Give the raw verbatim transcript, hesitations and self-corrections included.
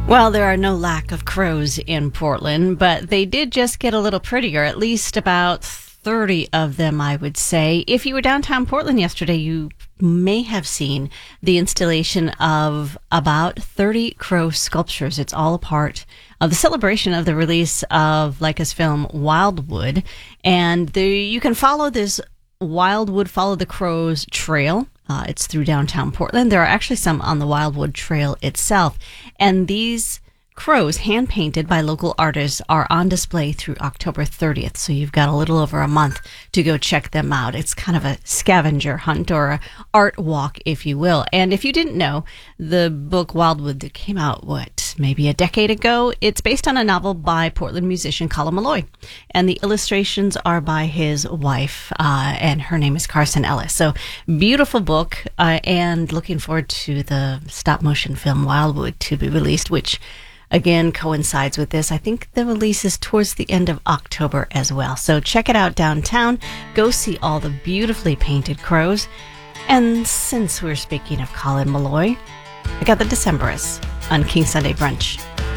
Well, there are no lack of crows in Portland, but they did just get a little prettier, at least about thirty of them, I would say. If you were downtown Portland yesterday, you may have seen the installation of about thirty crow sculptures. It's all a part of the celebration of the release of Leica's film Wildwood. And the, you can follow this Wildwood Follow the Crows trail. Uh, it's through downtown Portland. There are actually some on the Wildwood Trail itself. And these crows, hand-painted by local artists, are on display through October thirtieth. So you've got a little over a month to go check them out. It's kind of a scavenger hunt or a art walk, if you will. And if you didn't know, the book Wildwood that came out, what, maybe a decade ago, it's based on a novel by Portland musician Colin Meloy. And the illustrations are by his wife, uh, and her name is Carson Ellis. So beautiful book, uh, and looking forward to the stop-motion film Wildwood to be released, which again coincides with this. I think the release is towards the end of October as well. So check it out downtown. Go see all the beautifully painted crows. And since we're speaking of Colin Meloy, I got the Decemberists on King Sunday Brunch.